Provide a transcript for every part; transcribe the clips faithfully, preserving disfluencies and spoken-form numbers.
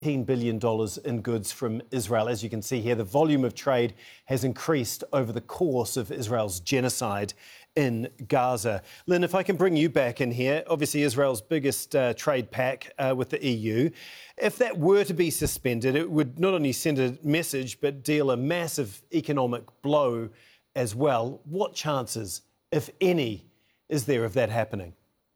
eighteen billion dollars in goods from Israel. As you can see here, the volume of trade has increased over the course of Israel's genocide in Gaza. Lynn, if I can bring you back in here, obviously Israel's biggest uh, trade pact uh, with the E U. If that were to be suspended, it would not only send a message but deal a massive economic blow as well. What chances, if any, is there of that happening?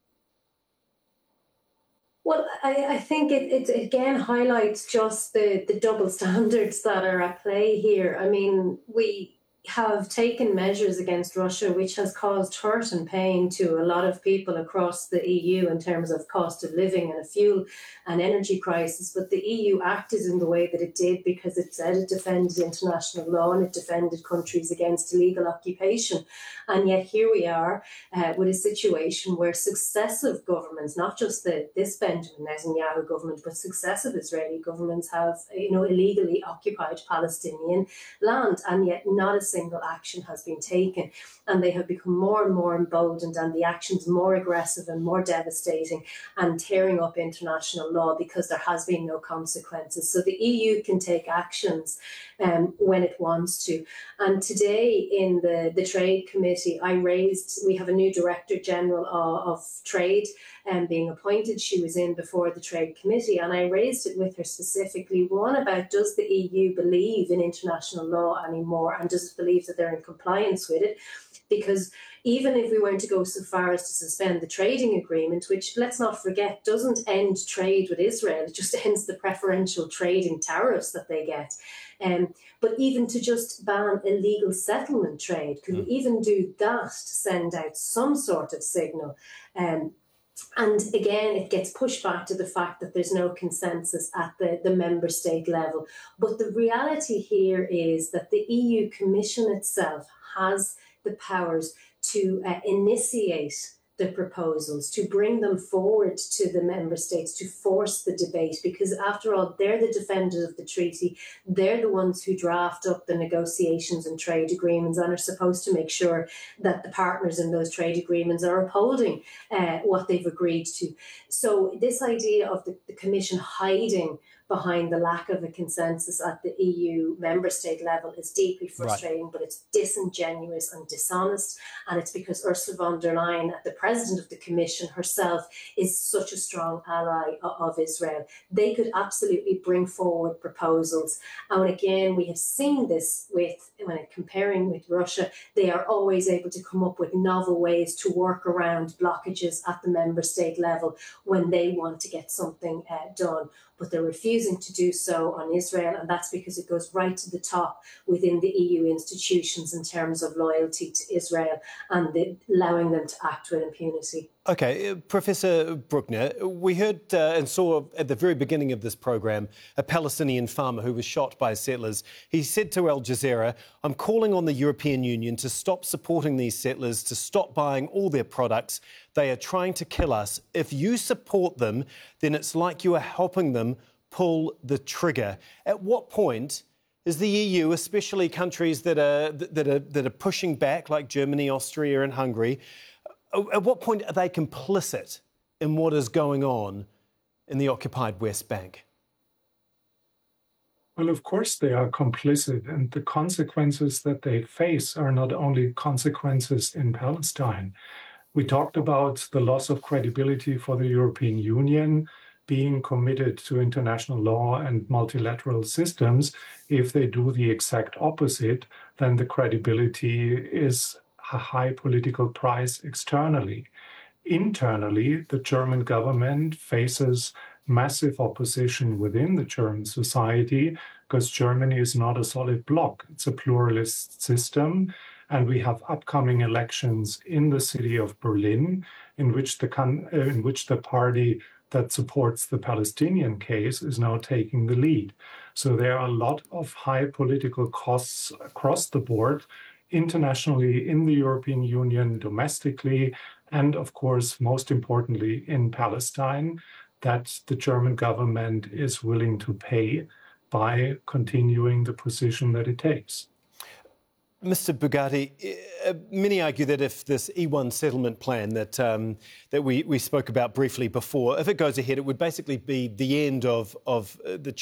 Well, I, I think it, it again highlights just the, the double standards that are at play here. I mean, we have taken measures against Russia which has caused hurt and pain to a lot of people across the E U in terms of cost of living and a fuel and energy crisis. But the E U acted in the way that it did because it said it defended international law and it defended countries against illegal occupation. And yet here we are uh, with a situation where successive governments, not just the, this Benjamin Netanyahu government, but successive Israeli governments have, you know, illegally occupied Palestinian land, and yet not a single action has been taken. And they have become more and more emboldened, and the actions more aggressive and more devastating and tearing up international law because there has been no consequences. So the E U can take actions um, when it wants to. And today in the, the Trade Committee, I raised, we have a new Director General of, of Trade um, being appointed. She was in before the Trade Committee, and I raised it with her specifically, one about, does the E U believe in international law anymore, and does it believe that they're in compliance with it? Because even if we weren't to go so far as to suspend the trading agreement, which, let's not forget, doesn't end trade with Israel, it just ends the preferential trading tariffs that they get. Um, but even to just ban illegal settlement trade, could mm. we even do that to send out some sort of signal? Um, And again, it gets pushed back to the fact that there's no consensus at the, the member state level. But the reality here is that the E U Commission itself has the powers to uh, initiate the proposals, to bring them forward to the member states, to force the debate, because after all, they're the defenders of the treaty. They're the ones who draft up the negotiations and trade agreements and are supposed to make sure that the partners in those trade agreements are upholding uh, what they've agreed to. So this idea of the, the Commission hiding behind the lack of a consensus at the E U member state level is deeply frustrating, right. But it's disingenuous and dishonest. And it's because Ursula von der Leyen, the president of the Commission herself, is such a strong ally of Israel. They could absolutely bring forward proposals. And again, we have seen this with, when comparing with Russia, they are always able to come up with novel ways to work around blockages at the member state level when they want to get something uh, done. But they're refusing to do so on Israel, and that's because it goes right to the top within the E U institutions in terms of loyalty to Israel and the, allowing them to act with impunity. OK, uh, Professor Bruckner, we heard uh, and saw at the very beginning of this programme a Palestinian farmer who was shot by settlers. He said to Al Jazeera, "I'm calling on the European Union to stop supporting these settlers, to stop buying all their products. They are trying to kill us. If you support them, then it's like you are helping them pull the trigger." At what point is the E U, especially countries that are that are that are pushing back, like Germany, Austria, and Hungary, at what point are they complicit in what is going on in the occupied West Bank? Well, of course they are complicit, and the consequences that they face are not only consequences in Palestine. We talked about the loss of credibility for the European Union being committed to international law and multilateral systems. If they do the exact opposite, then the credibility is a high political price externally. Internally, the German government faces massive opposition within the German society because Germany is not a solid bloc. It's a pluralist system. And we have upcoming elections in the city of Berlin, in which the con- uh, in which the party that supports the Palestinian case is now taking the lead. So there are a lot of high political costs across the board, internationally, in the European Union, domestically, and of course, most importantly, in Palestine, that the German government is willing to pay by continuing the position that it takes. Mister Bugatti, uh, many argue that if this E one settlement plan that um, that we, we spoke about briefly before, if it goes ahead, it would basically be the end of, of uh, the